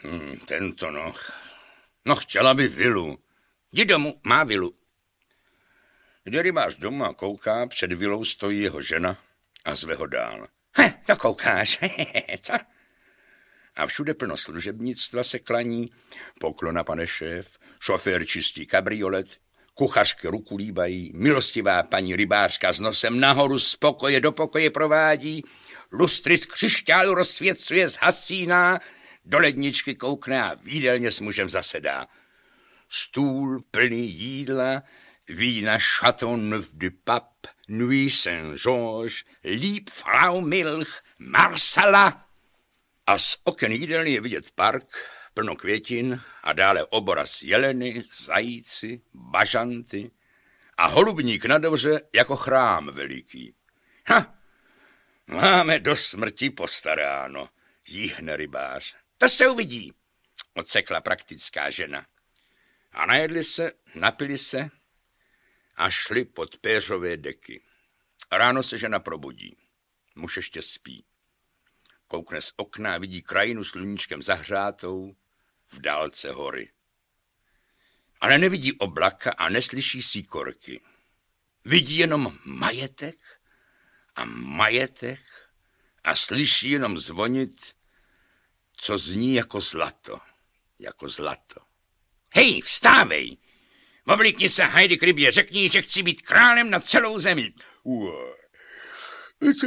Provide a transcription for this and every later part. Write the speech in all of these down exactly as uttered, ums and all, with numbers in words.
Hmm, tento no. No chtěla by vilu. Jdi domů, má vilu. Jde rybář domů a kouká, před vilou stojí jeho žena a zve ho dál. He, to koukáš, hehehe, co? A všude plno služebnictva se klaní, poklona, pane šéf, šofér čistí kabriolet, kuchařky ruku líbají, milostivá paní rybářka s nosem nahoru z pokoje do pokoje provádí, lustry z křišťálu rozsvěcuje, zhasíná, do ledničky koukne a v jídelně s mužem zasedá. Stůl plný jídla, vína Chateau Neuf du Pape, Nuit Saint-Georges, Lieb Frau Milch, Marsala. A z oken jídelny je vidět park, plno květin a dále obraz jeleny, zajíci, bažanty a holubník na dvoře jako chrám veliký. Ha, máme do smrti postaráno, jíhne rybář. To se uvidí, odsekla praktická žena. A najedli se, napili se a šli pod péřové deky. Ráno se žena probudí. Muž ještě spí. Koukne z okna a vidí krajinu sluníčkem zahřátou, v dálce hory. Ale nevidí oblaka a neslyší síkorky. Vidí jenom majetek a majetek a slyší jenom zvonit, co zní jako zlato, jako zlato. Hej, vstávej! Oblíkni se, Heidi, k rybě, řekni, že chci být králem na celou zemi. Uaj, co,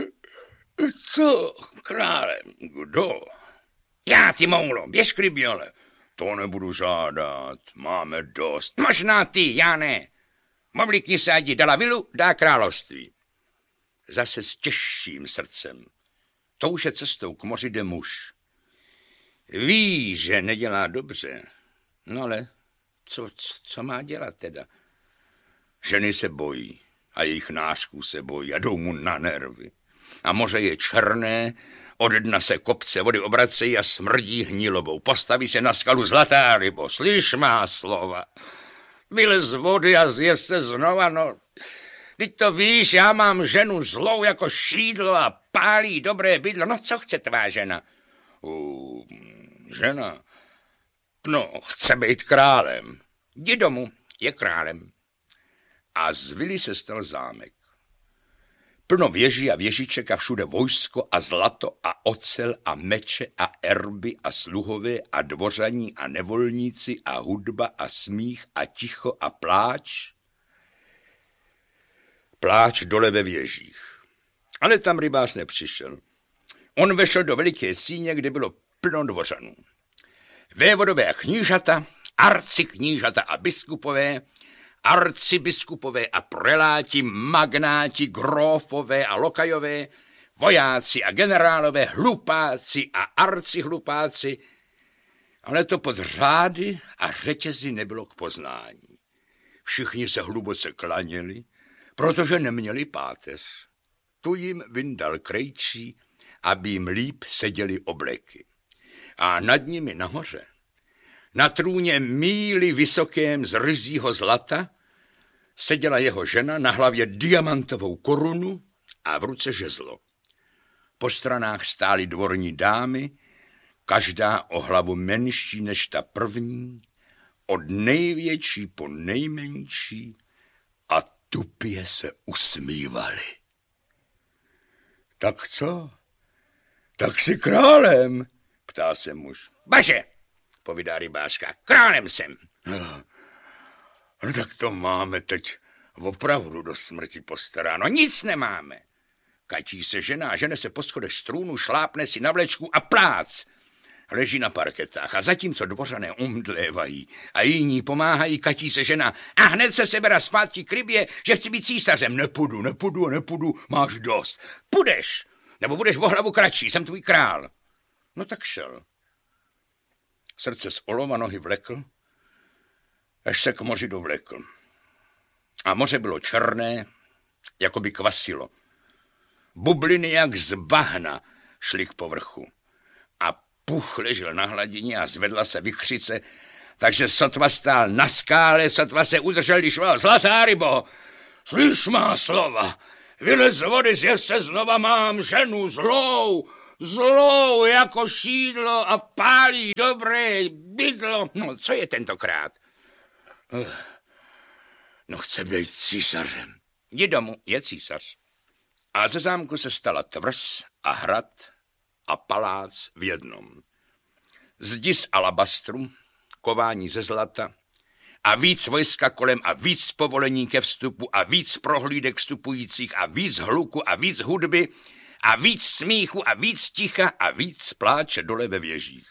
co králem? Kdo? Já, ty moulo, běž k rybě, ale to nebudu žádat, máme dost. Možná ty, já ne. Oblíkni se, ať dala vilu, dá království. Zase s těžším srdcem. Touže cestou k moři jde muž. Ví, že nedělá dobře, no ale co, co má dělat teda? Ženy se bojí a jejich nářků se bojí a jdou mu na nervy. A moře je černé, od dna se kopce vody obracejí a smrdí hnilobou. Postaví se na skalu zlatá rybo, slyš má slova. Vylez z vody a zjev se znova, no. Teď to víš, já mám ženu zlou jako šídlo a pálí dobré bydlo. No co chce tvá žena? Uh, žena? No, chce být králem. Jdi domů, je králem. A z vily se stal zámek. Plno věží a věžiček a všude vojsko a zlato a ocel a meče a erby a sluhové a dvořaní a nevolníci a hudba a smích a ticho a pláč. Pláč dole ve věžích. Ale tam rybář nepřišel. On vešel do veliké síně, kde bylo plno dvořanů. Vévodové a knížata, arciknížata a biskupové, arcibiskupové a preláti, magnáti, grófové a lokajové, vojáci a generálové, hlupáci a arcihlupáci, ale to pod řády a řetězy nebylo k poznání. Všichni se hluboce klaněli, protože neměli páteř. Tu jim vyndal krejčí, aby jim líp seděly obleky. A nad nimi nahoře, na trůně míly vysokém z ryzího zlata, seděla jeho žena, na hlavě diamantovou korunu a v ruce žezlo. Po stranách stály dvorní dámy, každá o hlavu menší než ta první, od největší po nejmenší, a tupě se usmívali. Tak co? Tak jsi králem, ptá se muž. Baže, povídá rybářka, králem jsem. No, no tak to máme teď opravdu do smrti postaráno. Nic nemáme. Kačí se žena, žene se po schodech strůnu, šlápne si na vlečku a plác. Leží na parketách a zatímco dvořané umdlévají a jiní pomáhají, katí se žena a hned se sebera zpátky k rybě, že chci být císařem. Nepůjdu, nepůjdu, nepůjdu, máš dost. Půjdeš, nebo budeš o hlavu kratší, jsem tvůj král. No tak šel. Srdce z olova nohy vlekl, až se k moři dovlekl. A moře bylo černé, jako by kvasilo. Bubliny jak z bahna šly k povrchu. A puch ležel na hladině a zvedla se vichřice, takže sotva stál na skále, sotva se udržel, když volal: Zlatá rybo, slyš má slova, vylez z vody, zjev se znova, mám ženu zlou, zlou jako šídlo a pálí dobré bydlo. No, co je tentokrát? No, chce být císařem. Jdi domů, je císař. A ze zámku se stala tvrz a hrad a palác v jednom. Zdi z alabastru, kování ze zlata a víc vojska kolem a víc povolení ke vstupu a víc prohlídek vstupujících a víc hluku a víc hudby a víc smíchu a víc ticha a víc pláče dole ve věžích.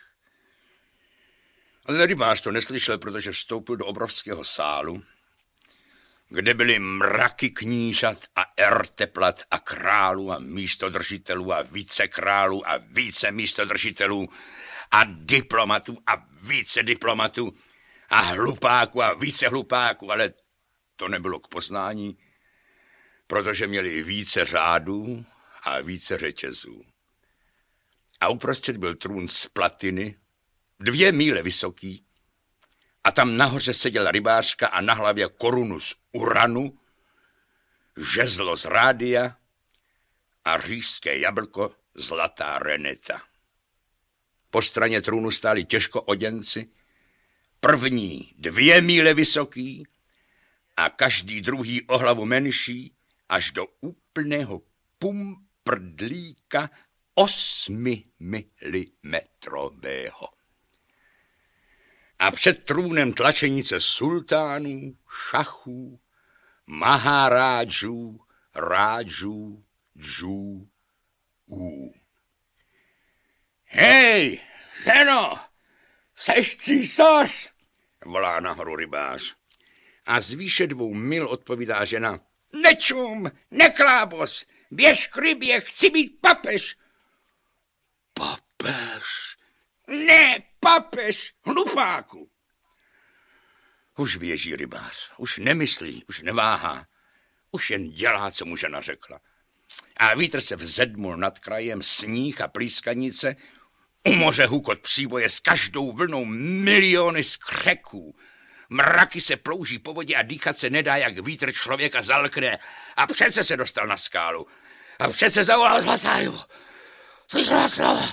Ale rybář to neslyšel, protože vstoupil do obrovského sálu, kde byly mraky knížat a erteplat a králů a místodržitelů a vícekrálů a více místodržitelů a diplomatů a více diplomatů a hlupáků a více hlupáků, ale to nebylo k poznání, protože měli více řádů a více řetězů. A uprostřed byl trůn z platiny, dvě míle vysoký, a tam nahoře seděla rybářka a na hlavě korunu z uranu, žezlo z rádia a říšské jablko zlatá reneta. Po straně trůnu stáli těžko oděnci, první dvě míle vysoký a každý druhý o hlavu menší, až do úplného pumprdlíka osmimilimetrového. A před trůnem tlačenice sultánů, šachů, mahárádžů, rádžů, džů, ú. Hej, ženo, seš císař, volá nahoru rybář. A z výše dvou mil odpovídá žena. Nečum, neklábos, běž k rybě, chci být papež. Papež? Ne, papež, hlupáku. Už běží rybář, už nemyslí, už neváhá, už jen dělá, co mu žena řekla. A vítr se vzedmul nad krajem, sníh a plískanice, u moře hukot příboje, s každou vlnou miliony skřeků. Mraky se plouží po vodě a dýchat se nedá, jak vítr člověka zalkne. A přece se dostal na skálu. A přece zavolal Zlatá rybo. Slyšela slova.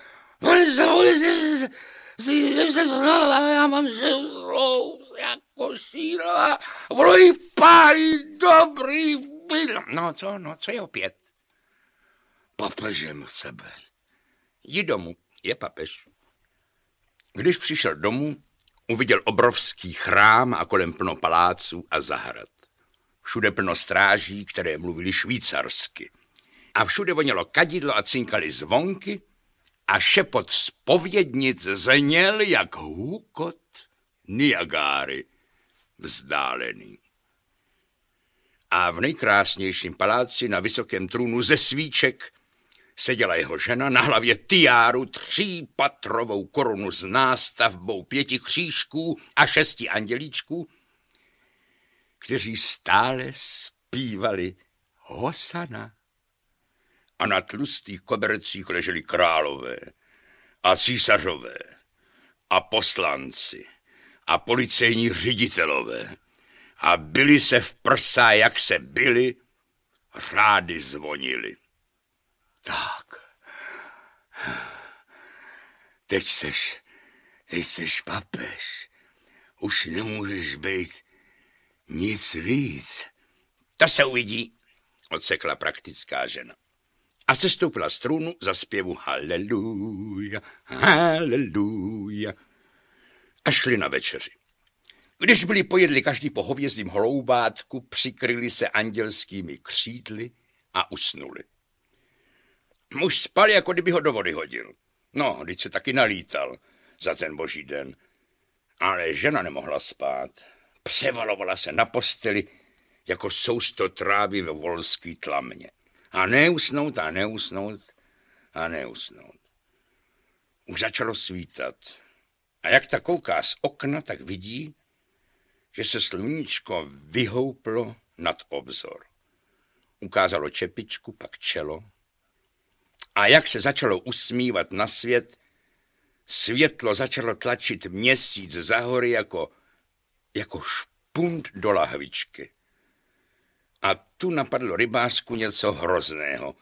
Jsem se znala, já mám želou jako šíla. Vlojí pálí dobrý bydl. No co, no co je opět? Papežem chce být. Jdi domů, je papež. Když přišel domů, uviděl obrovský chrám a kolem plno paláců a zahrad. Všude plno stráží, které mluvili švýcarsky. A všude vonělo kadidlo a cinkaly zvonky a šepot zpovědnic zněl jak hukot Niagáry vzdálený. A v nejkrásnějším paláci na vysokém trůnu ze svíček seděla jeho žena, na hlavě tiáru, třípatrovou korunu s nástavbou pěti křížků a šesti andělíčků, kteří stále zpívali Hosana. A na tlustých kobercích leželi králové a císařové a poslanci a policejní ředitelové a byli se v prsa, jak se byli, řády zvonily. Tak, teď seš, teď seš papež, už nemůžeš být nic víc. To se uvidí, odsekla praktická žena. A sestoupila z trůnu za zpěvu Haleluja, haleluja. A šli na večeři. Když byli pojedli každý po hovězdím hloubátku, přikryli se andělskými křídly a usnuli. Muž spal, jako kdyby ho do vody hodil. No, když se taky nalítal za ten boží den. Ale žena nemohla spát. Převalovala se na posteli, jako sousto trávy ve volský tlamě. A neusnout a neusnout a neusnout. Už začalo svítat. A jak ta kouká z okna, tak vidí, že se sluníčko vyhouplo nad obzor. Ukázalo čepičku, pak čelo. A jak se začalo usmívat na svět, světlo začalo tlačit měsíc za hory jako, jako špunt do lahvičky. A tu napadlo rybářku něco hrozného.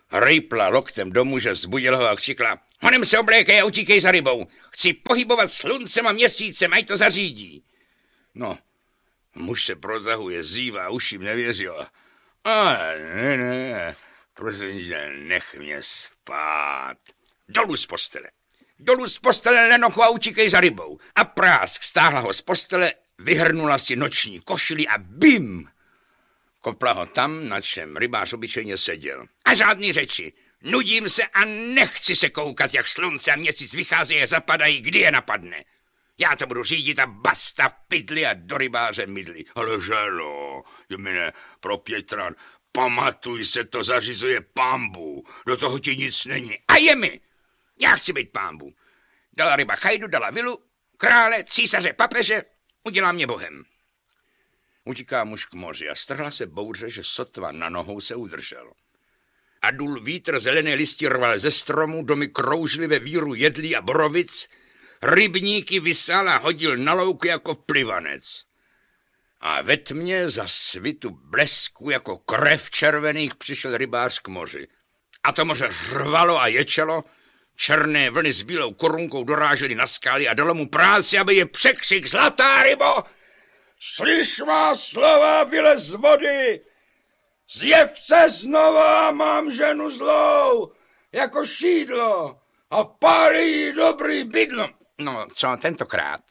Rejpla loktem do muže, vzbudila ho a křikla: Honem se oblékej a utíkej za rybou. Chci pohybovat sluncem a měsícem, ať to zařídí. No, muž se protahuje, zívá, už jim nevěřil. Ale ne, ne, prosím tě, nech mě spát. Dolů z postele. Dolů z postele, Lenochu, a utíkej za rybou. A prásk stáhla ho z postele, vyhrnula si noční košili a bim! Kopla ho tam, na čem rybář obyčejně seděl. A žádný řeči. Nudím se a nechci se koukat, jak slunce a měsíc vycházejí a zapadají, kdy je napadne. Já to budu řídit a basta v pydli a do rybáře mydli. Ale želo, jmene, pro Pětra, pamatuj se, to zařizuje pambu. Do toho ti nic není. A je mi. Já chci být pambu. Dala ryba chajdu, dala vilu, krále, císaře, papeže, udělá mě bohem. Utíká muž k moři a strhla se bouře, že sotva na nohou se udržel. A dul vítr, zelené listy rval ze stromů, domy kroužily ve víru jedlí a borovic, rybníky vysál a hodil na louku jako plivanec. A ve tmě za svitu blesku jako krev červených přišel rybář k moři. A to moře řvalo a ječelo, černé vlny s bílou korunkou dorážely na skály a dalo mu práci, aby je překřik: Zlatá rybo! Slyš má slova, vylez z vody! Zjev se znova, mám ženu zlou, jako šídlo, a pálí jí dobrý bydlo. No, co tentokrát?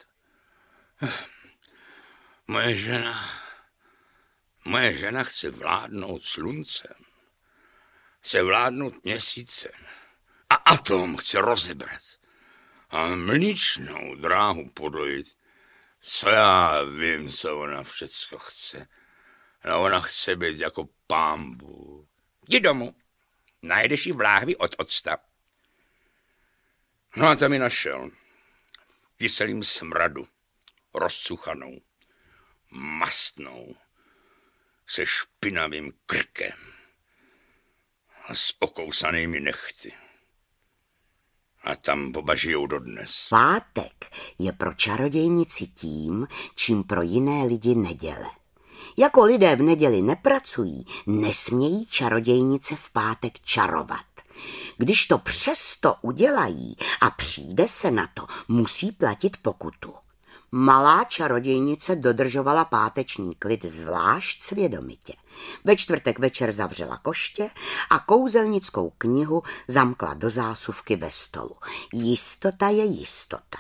Moje žena, moje žena chce vládnout sluncem, chce vládnout měsícem a atom chce rozebrat a mlíčnou dráhu podojit. Co já vím, co ona všecko chce. No, ona chce být jako pambu. Jdi domů, najdeš jí v láhvi od octa. No a tam ji našel. Kyselým smradu, rozcuchanou, mastnou, se špinavým krkem a s okousanými nechty. A tam oba žijou dodnes. Pátek je pro čarodějnici tím, čím pro jiné lidi neděle. Jako lidé v neděli nepracují, nesmějí čarodějnice v pátek čarovat. Když to přesto udělají a přijde se na to, musí platit pokutu. Malá čarodějnice dodržovala páteční klid zvlášť svědomitě. Ve čtvrtek večer zavřela koště a kouzelnickou knihu zamkla do zásuvky ve stolu. Jistota je jistota.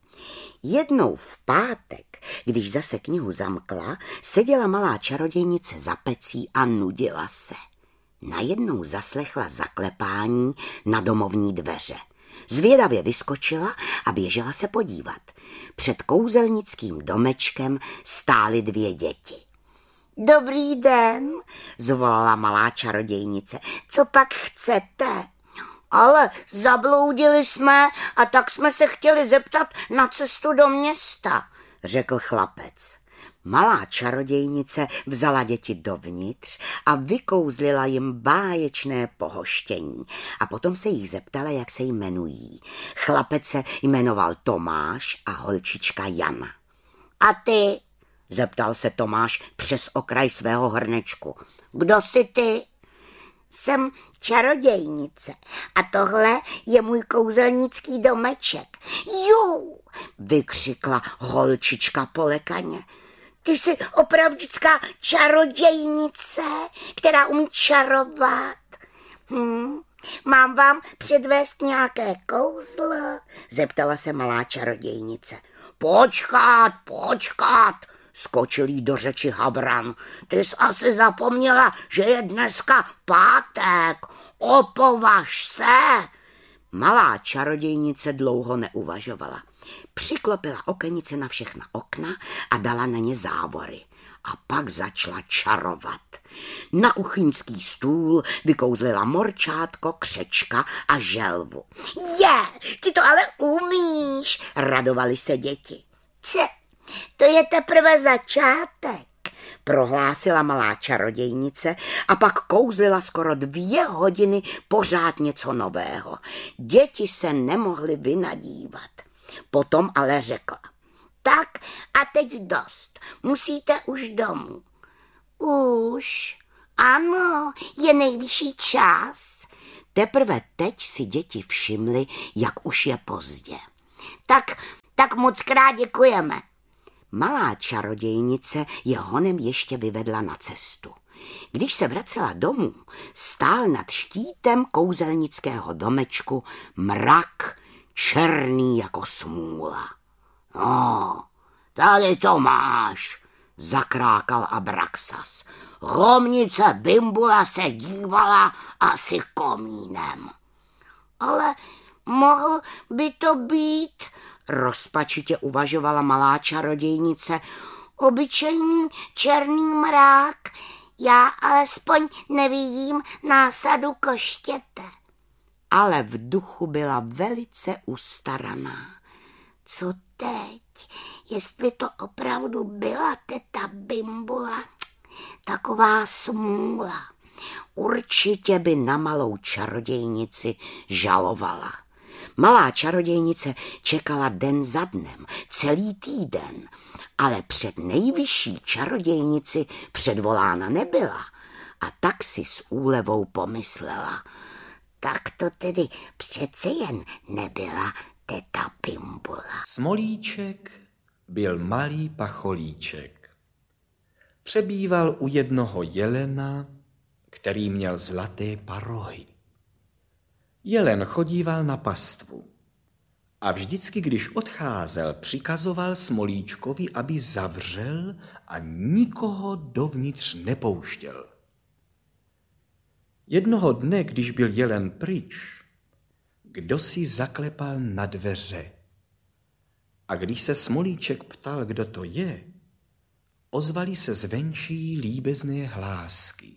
Jednou v pátek, když zase knihu zamkla, seděla malá čarodějnice za pecí a nudila se. Najednou zaslechla zaklepání na domovní dveře. Zvědavě vyskočila a běžela se podívat. Před kouzelnickým domečkem stály dvě děti. Dobrý den, zvolala malá čarodějnice. Co pak chcete? Ale zabloudili jsme a tak jsme se chtěli zeptat na cestu do města, řekl chlapec. Malá čarodějnice vzala děti dovnitř a vykouzlila jim báječné pohoštění a potom se jich zeptala, jak se jmenují. Chlapec se jmenoval Tomáš a holčička Jana. A ty? Zeptal se Tomáš přes okraj svého hrnečku. Kdo jsi ty? Jsem čarodějnice a tohle je můj kouzelnický domeček. Jú, vykřikla holčička polekaně. Ty jsi opravdická čarodějnice, která umí čarovat. Hm, mám vám předvést nějaké kouzlo? Zeptala se malá čarodějnice. Počkat, počkat, skočil jí do řeči Havran. Ty jsi asi zapomněla, že je dneska pátek. Opovaž se. Malá čarodějnice dlouho neuvažovala. Přiklopila okenice na všechna okna a dala na ně závory. A pak začala čarovat. Na kuchyňský stůl vykouzlila morčátko, křečka a želvu. Je, ty to ale umíš, radovali se děti. Ce, to je teprve začátek, prohlásila malá čarodějnice a pak kouzlila skoro dvě hodiny pořád něco nového. Děti se nemohly vynadívat. Potom ale řekla, tak a teď dost, musíte už domů. Už, ano, je nejvyšší čas. Teprve teď si děti všimly, jak už je pozdě. Tak, tak moc krát děkujeme. Malá čarodějnice je honem ještě vyvedla na cestu. Když se vracela domů, stál nad štítem kouzelnického domečku mrak, černý jako smůla. No, tady to máš, zakrákal Abraxas. Hromnice Bimbula se dívala asi komínem. Ale mohl by to být, rozpačitě uvažovala malá čarodějnice, obyčejný černý mrák. Já alespoň nevidím násadu koštěte. Ale v duchu byla velice ustaraná. Co teď? Jestli to opravdu byla teta Bimbula, taková smůla. Určitě by na malou čarodějnici žalovala. Malá čarodějnice čekala den za dnem, celý týden, ale před nejvyšší čarodějnici předvolána nebyla a tak si s úlevou pomyslela. Tak to tedy přece jen nebyla teta Bimbula. Smolíček byl malý pacholíček. Přebýval u jednoho jelena, který měl zlaté parohy. Jelen chodíval na pastvu a vždycky, když odcházel, přikazoval Smolíčkovi, aby zavřel a nikoho dovnitř nepouštěl. Jednoho dne, když byl jelen pryč, kdo si zaklepal na dveře. A když se Smolíček ptal, kdo to je, ozvaly se zvenčí líbezné hlásky.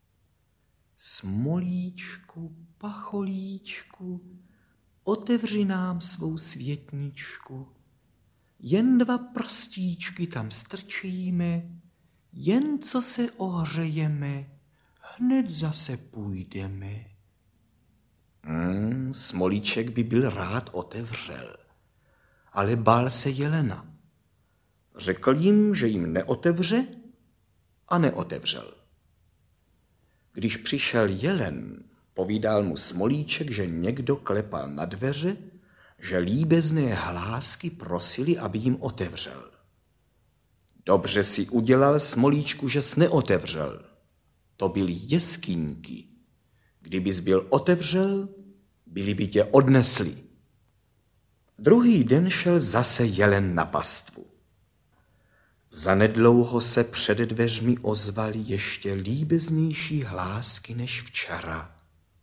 Smolíčku, pacholíčku, otevři nám svou světničku. Jen dva prstíčky tam strčíme, jen co se ohřejeme, hned zase půjdeme. Hmm, Smolíček by byl rád otevřel, ale bál se jelena. Řekl jim, že jim neotevře a neotevřel. Když přišel jelen, povídal mu Smolíček, že někdo klepal na dveře, že líbezné hlásky prosili, aby jim otevřel. Dobře si udělal, Smolíčku, že jsi neotevřel. To byly jeskyňky. Kdybys byl otevřel, byli by tě odnesli. Druhý den šel zase jelen na pastvu. Zanedlouho se před dveřmi ozvaly ještě líbeznější hlásky než včera.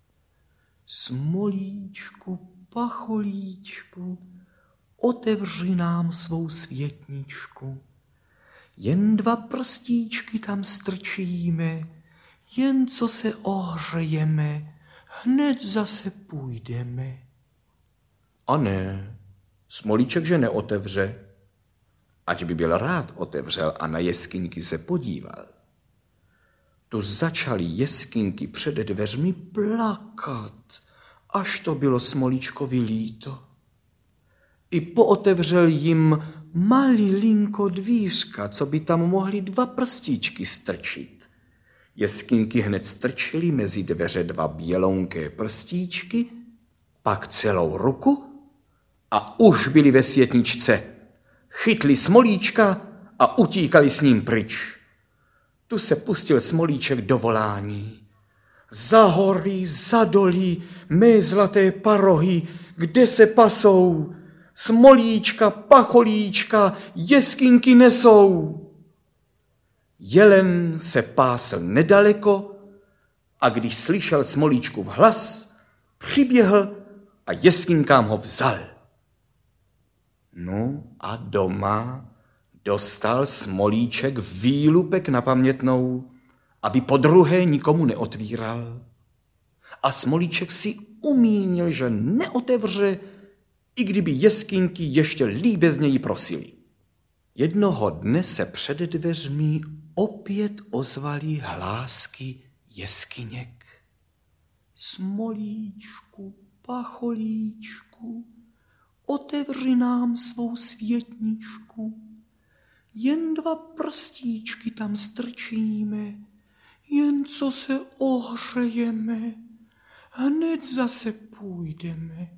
Smolíčku, pacholíčku, otevři nám svou světničku. Jen dva prstíčky tam strčíme, jen co se ohřejeme, hned zase půjdeme. A ne, Smolíček, že neotevře, ať by byl rád otevřel a na jeskyňky se podíval. Tu začaly jeskyňky před dveřmi plakat, až to bylo Smolíčkovi líto. I pootevřel jim malilinko dvířka, co by tam mohli dva prstíčky strčit. Jeskyňky hned strčily mezi dveře dva bělounké prstíčky, pak celou ruku a už byli ve světničce. Chytli Smolíčka a utíkali s ním pryč. Tu se pustil Smolíček do volání. Za hory, za doly, mé zlaté parohy, kde se pasou? Smolíčka, pacholíčka, jeskyňky nesou. Jelen se pásl nedaleko a když slyšel Smolíčkův hlas, přiběhl a jeskyňkám ho vzal. No a doma dostal Smolíček výlupek na pamětnou, aby podruhé nikomu neotvíral. A Smolíček si umínil, že neotevře, i kdyby jeskyňky ještě líbezněji prosili. Jednoho dne se před dveřmi opět ozvaly hlásky jeskyněk. Smolíčku, pacholíčku, otevři nám svou světničku. Jen dva prstíčky tam strčíme, jen co se ohřejeme, hned zase půjdeme.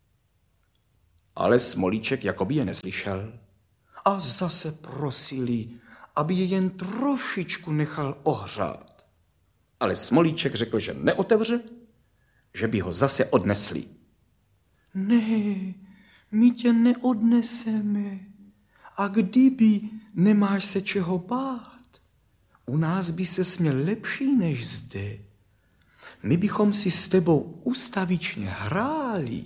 Ale Smolíček jakoby je neslyšel a zase prosili, aby je jen trošičku nechal ohřát. Ale Smolíček řekl, že neotevře, že by ho zase odnesli. Ne, my tě neodneseme. A kdyby, nemáš se čeho bát. U nás by se směl lepší než zde. My bychom si s tebou ustavičně hráli.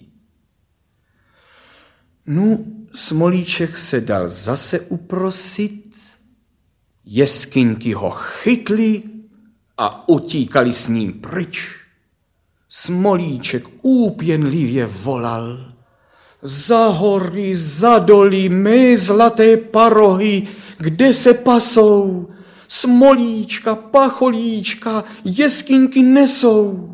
No, Smolíček se dal zase uprosit, jeskyňky ho chytli a utíkali s ním pryč. Smolíček úpěnlivě volal: za hory, za doly, mé zlaté parohy, kde se pasou, Smolíčka, pacholíčka, jeskyňky nesou.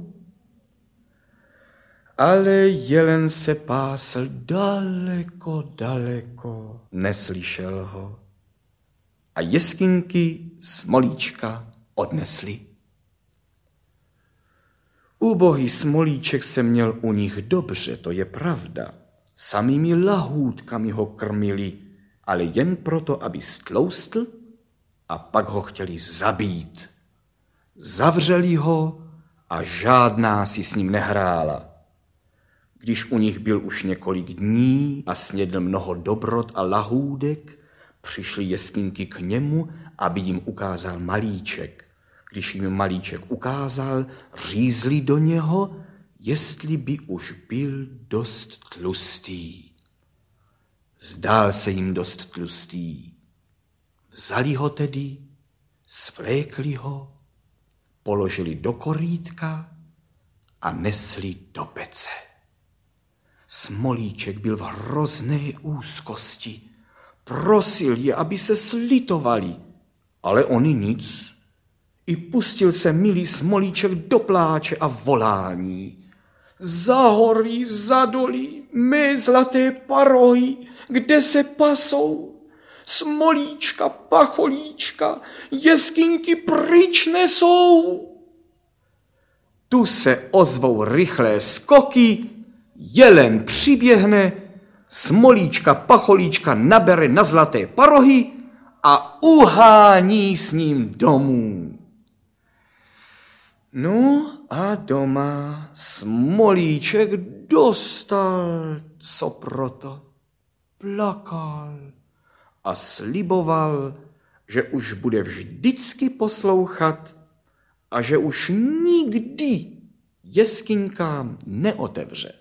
Ale jelen se pásl daleko, daleko, neslyšel ho. A jeskyňky Smolíčka odnesli. Ubohý Smolíček se měl u nich dobře, to je pravda. Samými lahůdkami ho krmili, ale jen proto, aby stloustl, a pak ho chtěli zabít. Zavřeli ho a žádná si s ním nehrála. Když u nich byl už několik dní a snědl mnoho dobrot a lahůdek, přišli jeskyňky k němu, aby jim ukázal malíček. Když jim malíček ukázal, řízli do něho, jestli by už byl dost tlustý. Zdál se jim dost tlustý. Vzali ho tedy, svlékli ho, položili do korítka a nesli do pece. Smolíček byl v hrozné úzkosti. Prosil je, aby se slitovali, ale oni nic. I pustil se milý Smolíček do pláče a volání. Za hory, za doly, mé zlaté parohy, kde se pasou, Smolíčka, pacholíčka, jeskyňky pryč nesou. Tu se ozvou rychlé skoky, jelen přiběhne, Smolíčka, pacholíčka nabere na zlaté parohy a uhání s ním domů. No a doma Smolíček dostal, co proto. Plakal a sliboval, že už bude vždycky poslouchat a že už nikdy jeskyňkám neotevře.